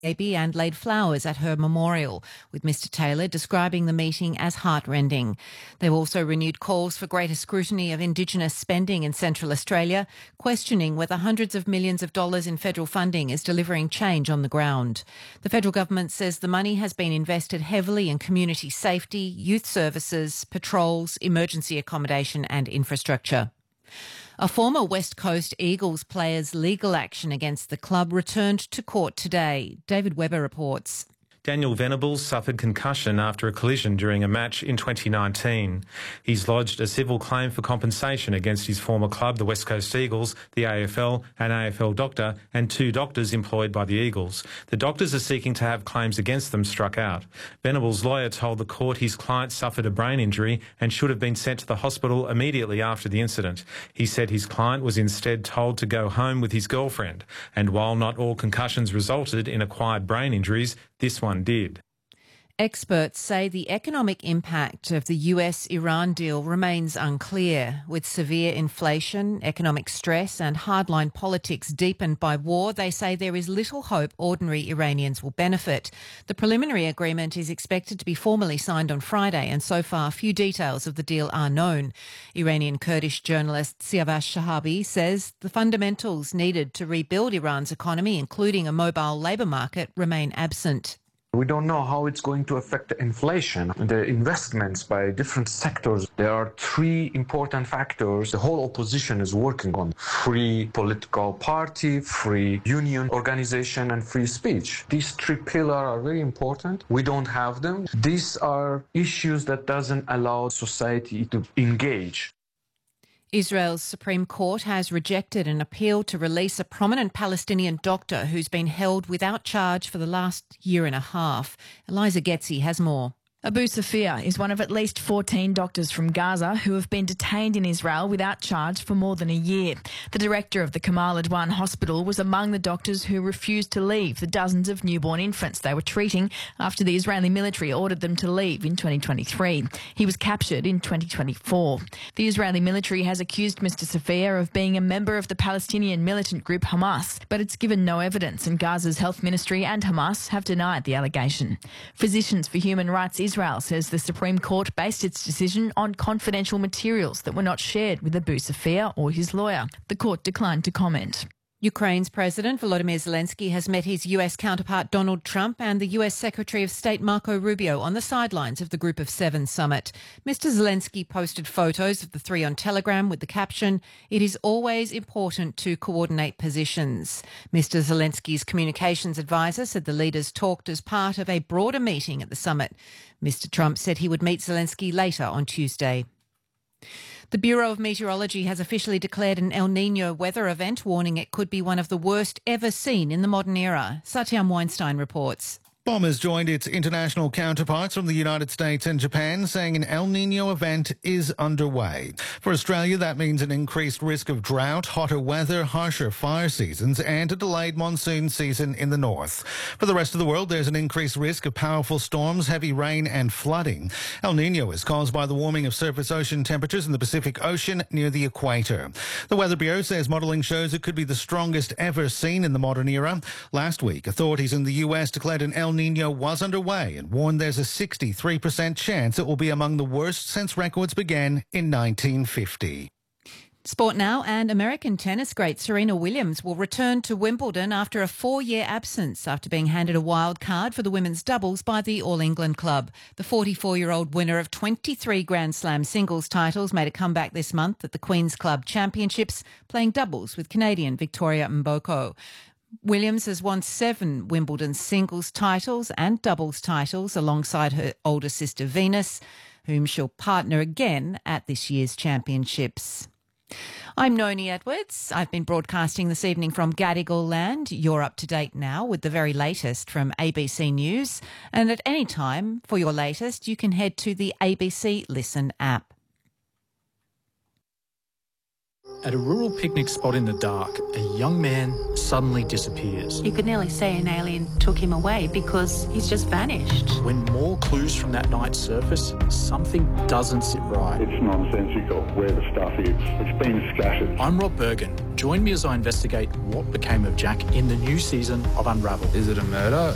baby and laid flowers at her memorial, with Mr Taylor describing the meeting as heartrending. They've also renewed calls for greater scrutiny of Indigenous spending in Central Australia, questioning whether hundreds of millions of dollars in federal funding is delivering change on the ground. The federal government says the money has been invested heavily in community safety, youth services, patrols, emergency accommodation and infrastructure. A former West Coast Eagles player's legal action against the club returned to court today. David Webber reports. Daniel Venables suffered concussion after a collision during a match in 2019. He's lodged a civil claim for compensation against his former club, the West Coast Eagles, the AFL, an AFL doctor and 2 doctors employed by the Eagles. The doctors are seeking to have claims against them struck out. Venables' lawyer told the court his client suffered a brain injury and should have been sent to the hospital immediately after the incident. He said his client was instead told to go home with his girlfriend, and while not all concussions resulted in acquired brain injuries, this one did. Experts say the economic impact of the US-Iran deal remains unclear. With severe inflation, economic stress and hardline politics deepened by war, they say there is little hope ordinary Iranians will benefit. The preliminary agreement is expected to be formally signed on Friday, and so far few details of the deal are known. Iranian Kurdish journalist Siavash Shahabi says the fundamentals needed to rebuild Iran's economy, including a mobile labour market, remain absent. We don't know how it's going to affect the inflation, the investments by different sectors. There are 3 important factors the whole opposition is working on: free political party, free union organization, and free speech. These 3 pillars are very important. We don't have them. These are issues that doesn't allow society to engage. Israel's Supreme Court has rejected an appeal to release a prominent Palestinian doctor who's been held without charge for the last year and a half. Eliza Getzi has more. Abu Safia is one of at least 14 doctors from Gaza who have been detained in Israel without charge for more than a year. The director of the Kamal Adwan Hospital was among the doctors who refused to leave the dozens of newborn infants they were treating after the Israeli military ordered them to leave in 2023. He was captured in 2024. The Israeli military has accused Mr Safia of being a member of the Palestinian militant group Hamas, but it's given no evidence, and Gaza's health ministry and Hamas have denied the allegation. Physicians for Human Rights Israel says the Supreme Court based its decision on confidential materials that were not shared with Abu Safia or his lawyer. The court declined to comment. Ukraine's President Volodymyr Zelensky has met his US counterpart Donald Trump and the US Secretary of State Marco Rubio on the sidelines of the Group of 7 summit. Mr Zelensky posted photos of the 3 on Telegram with the caption, "It is always important to coordinate positions." Mr Zelensky's communications advisor said the leaders talked as part of a broader meeting at the summit. Mr Trump said he would meet Zelensky later on Tuesday. The Bureau of Meteorology has officially declared an El Niño weather event, warning it could be one of the worst ever seen in the modern era. Satyam Weinstein reports. BOM has joined its international counterparts from the United States and Japan, saying an El Niño event is underway. For Australia, that means an increased risk of drought, hotter weather, harsher fire seasons and a delayed monsoon season in the north. For the rest of the world, there's an increased risk of powerful storms, heavy rain and flooding. El Niño is caused by the warming of surface ocean temperatures in the Pacific Ocean near the equator. The Weather Bureau says modelling shows it could be the strongest ever seen in the modern era. Last week, authorities in the US declared an El Niño was underway and warned there's a 63% chance it will be among the worst since records began in 1950. Sport now, and American tennis great Serena Williams will return to Wimbledon after a 4-year absence after being handed a wild card for the women's doubles by the All England club. The 44-year-old winner of 23 Grand Slam singles titles made a comeback this month at the Queen's Club Championships, playing doubles with Canadian Victoria Mboko. Williams has won 7 Wimbledon singles titles and doubles titles alongside her older sister Venus, whom she'll partner again at this year's championships. I'm Noni Edwards. I've been broadcasting this evening from Gadigal land. You're up to date now with the very latest from ABC News. And at any time for your latest, you can head to the ABC Listen app. At a rural picnic spot in the dark, a young man suddenly disappears. You could nearly say an alien took him away because he's just vanished. When more clues from that night surface, something doesn't sit right. It's nonsensical where the stuff is. It's been scattered. I'm Rob Bergen. Join me as I investigate what became of Jack in the new season of Unravel. Is it a murder?